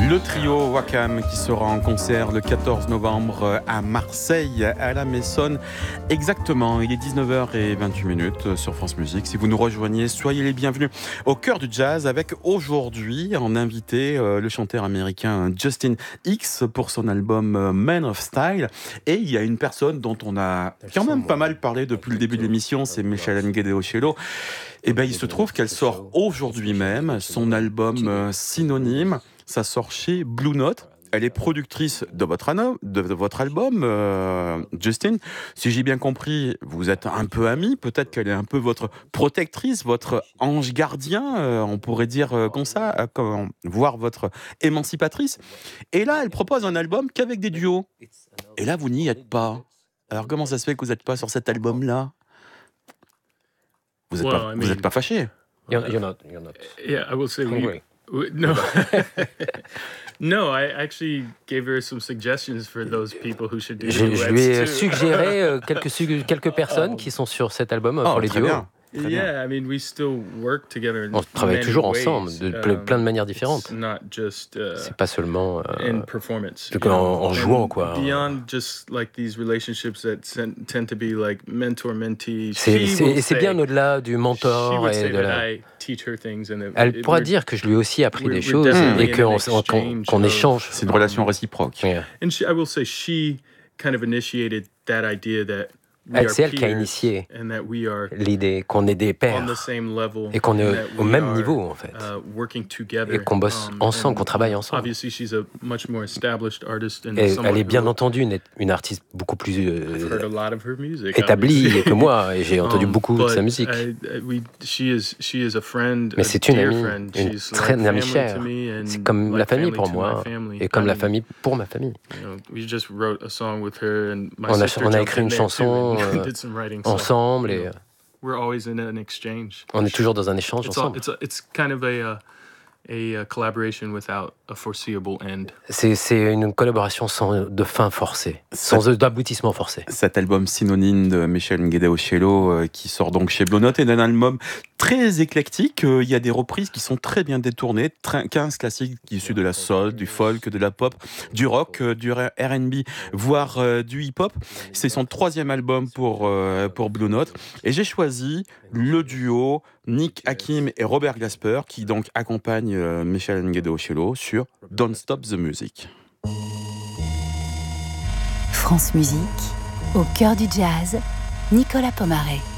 Le trio Wakam qui sera en concert le 14 novembre à Marseille, à la Maison. Exactement, il est 19h28 sur France Musique. Si vous nous rejoignez, soyez les bienvenus au cœur du jazz avec aujourd'hui en invité le chanteur américain Justin Hicks pour son album Man of Style. Et il y a une personne dont on a quand même pas mal parlé depuis le début de l'émission, c'est Meshalen Gedeocello. Et bien il se trouve qu'elle sort aujourd'hui même son album Synonyme. Ça sort chez Blue Note. Elle est productrice de votre album, Justin. Si j'ai bien compris, vous êtes un peu amis. Peut-être qu'elle est un peu votre protectrice, votre ange gardien, on pourrait dire comme ça, voire votre émancipatrice. Et là, elle propose un album qu'avec des duos. Et là, vous n'y êtes pas. Alors comment ça se fait que vous n'êtes pas sur cet album-là ? Vous n'êtes pas fâché ? You're not. Yeah, I will say Hungry. no. No, I actually gave her some suggestions for those people who should do Je lui ai duets too. suggéré quelques personnes qui sont sur cet album pour les très duos. bien. Très bien. Yeah, I mean, we still work together in On travaille many toujours ways. ensemble de plein de manières différentes. It's not just C'est pas seulement in performance. en jouant, And quoi. Beyond just like these relationships that tend to be like mentor-mentee. C'est bien au-delà du mentor et de la... Elle pourra dire que je lui ai aussi appris des choses et qu'on échange. C'est une relation réciproque. Yeah. And I will say she kind of initiated that idea that C'est elle qui a initié and that we are l'idée qu'on est des pairs on the same level et qu'on est and that au we même are, niveau, en fait. Working together, Et qu'on bosse ensemble, and qu'on travaille ensemble. Obviously, she's a much more established artist and Et someone elle est bien who entendu une artiste beaucoup plus I've heard a lot of her music, établie obviously. que moi, et j'ai entendu beaucoup de But sa musique. She is a friend, Mais a c'est une dear amie, friend. une She's très like amie family chère. to me and C'est comme la like famille family pour to moi my family. et comme I la mean, famille pour ma famille. we just wrote a song with her and my On sister a jumped écrit in une there chanson too and did some writing. So, ensemble et we're always in an exchange. on est toujours dans un échange ensemble. It's kind of a collaboration without a foreseeable end. C'est une collaboration de fin forcée, sans d'aboutissement forcé. Cet album Synonyme de Meshalen Gedeocello qui sort donc chez Blue Note est un album très éclectique. Il y a des reprises qui sont très bien détournées, 15 classiques issus de la soul, du folk, de la pop, du rock, du R&B, voire du hip-hop. C'est son 3e album pour Blue Note. Et j'ai choisi le duo Nick Hakim et Robert Glasper qui donc accompagnent Meshalen Gedeocello sur Don't Stop the Music. France Musique, au cœur du jazz, Nicolas Pomaret.